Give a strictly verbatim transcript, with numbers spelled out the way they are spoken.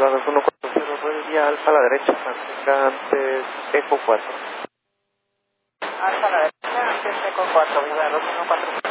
Viva dos uno cuatro cero, nueve vía alfa a la derecha, mantenga antes Eco cuatro. Alfa a la derecha, antes Eco cuatro, Viva dos uno cuatro cero.